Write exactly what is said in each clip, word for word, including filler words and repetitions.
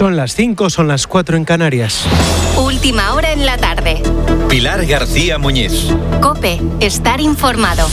Son las cinco, son las cuatro en Canarias. Última hora en la tarde. Pilar García Muñiz. COPE, estar informado.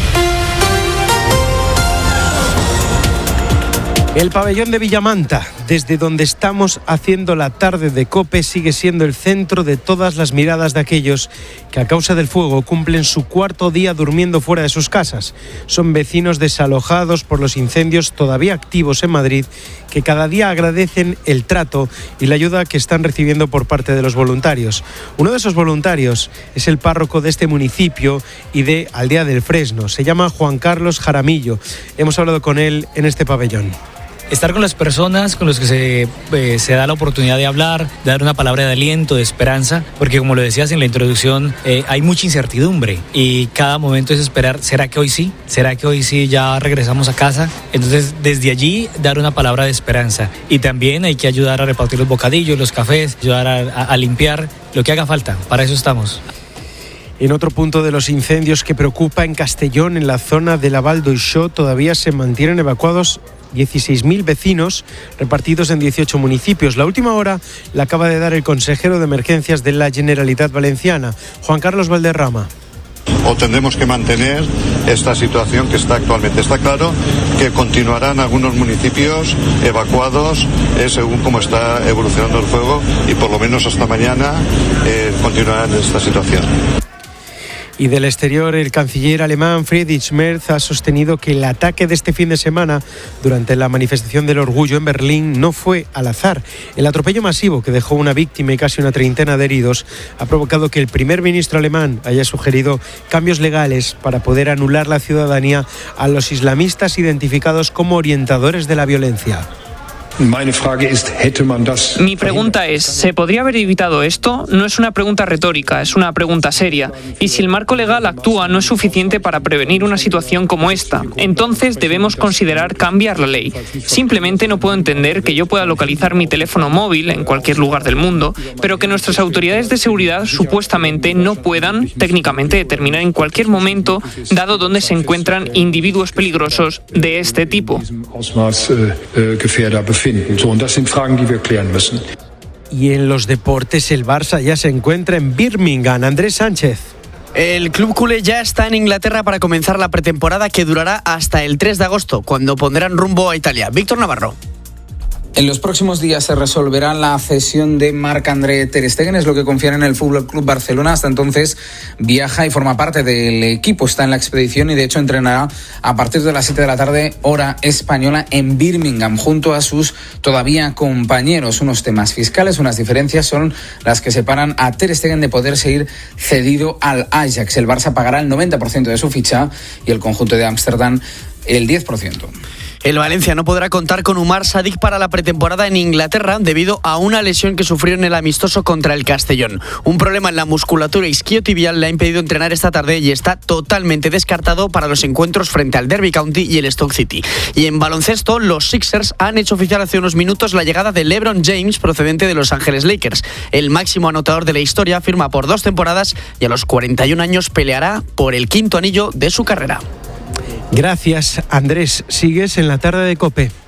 El pabellón de Villamanta, desde donde estamos haciendo la tarde de COPE, sigue siendo el centro de todas las miradas de aquellos que a causa del fuego cumplen su cuarto día durmiendo fuera de sus casas. Son vecinos desalojados por los incendios todavía activos en Madrid, que cada día agradecen el trato y la ayuda que están recibiendo por parte de los voluntarios. Uno de esos voluntarios es el párroco de este municipio y de Aldea del Fresno. Se llama Juan Carlos Jaramillo. Hemos hablado con él en este pabellón. Estar con las personas con las que se, eh, se da la oportunidad de hablar, de dar una palabra de aliento, de esperanza, porque como lo decías en la introducción, eh, hay mucha incertidumbre y cada momento es esperar, ¿será que hoy sí? ¿Será que hoy sí ya regresamos a casa? Entonces, desde allí, dar una palabra de esperanza. Y también hay que ayudar a repartir los bocadillos, los cafés, ayudar a, a, a limpiar, lo que haga falta. Para eso estamos. En otro punto de los incendios que preocupa en Castellón, en la zona de la Val d'Oixó, todavía se mantienen evacuados dieciséis mil vecinos repartidos en dieciocho municipios. La última hora la acaba de dar el consejero de Emergencias de la Generalitat Valenciana, Juan Carlos Valderrama. O tendremos que mantener esta situación que está actualmente. Está claro que continuarán algunos municipios evacuados eh, según cómo está evolucionando el fuego y por lo menos hasta mañana eh, continuarán en esta situación. Y del exterior, el canciller alemán Friedrich Merz ha sostenido que el ataque de este fin de semana durante la manifestación del orgullo en Berlín no fue al azar. El atropello masivo que dejó una víctima y casi una treintena de heridos ha provocado que el primer ministro alemán haya sugerido cambios legales para poder anular la ciudadanía a los islamistas identificados como orientadores de la violencia. Mi pregunta es, ¿se podría haber evitado esto? No es una pregunta retórica, es una pregunta seria. Y si el marco legal actúa no es suficiente para prevenir una situación como esta, entonces debemos considerar cambiar la ley. Simplemente no puedo entender que yo pueda localizar mi teléfono móvil en cualquier lugar del mundo, pero que nuestras autoridades de seguridad supuestamente no puedan técnicamente determinar en cualquier momento, dado dónde se encuentran individuos peligrosos de este tipo. Y en los deportes, el Barça ya se encuentra en Birmingham. Andrés Sánchez. El club culé ya está en Inglaterra para comenzar la pretemporada que durará hasta el tres de agosto, cuando pondrán rumbo a Italia. Víctor Navarro. En los próximos días se resolverá la cesión de Marc-André Ter Stegen, es lo que confían en el Fútbol Club Barcelona. Hasta entonces viaja y forma parte del equipo, está en la expedición y de hecho entrenará a partir de las siete de la tarde, hora española, en Birmingham, junto a sus todavía compañeros. Unos temas fiscales, unas diferencias son las que separan a Ter Stegen de poder seguir cedido al Ajax. El Barça pagará el noventa por ciento de su ficha y el conjunto de Ámsterdam el diez por ciento. El Valencia no podrá contar con Umar Sadik para la pretemporada en Inglaterra debido a una lesión que sufrió en el amistoso contra el Castellón. Un problema en la musculatura isquiotibial le ha impedido entrenar esta tarde y está totalmente descartado para los encuentros frente al Derby County y el Stoke City. Y en baloncesto, los Sixers han hecho oficial hace unos minutos la llegada de LeBron James procedente de Los Ángeles Lakers. El máximo anotador de la historia firma por dos temporadas y a los cuarenta y un años peleará por el quinto anillo de su carrera. Gracias, Andrés. Sigues en la tarde de COPE.